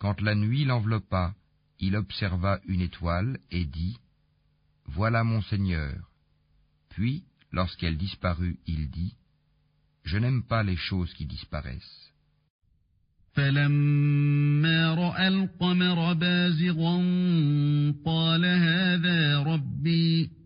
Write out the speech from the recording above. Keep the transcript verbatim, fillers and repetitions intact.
Quand la nuit l'enveloppa, il observa une étoile et dit : Voilà mon Seigneur. Puis, lorsqu'elle disparut, il dit : Je n'aime pas les choses qui disparaissent. فلما رأى القمر بازغا قال هذا ربي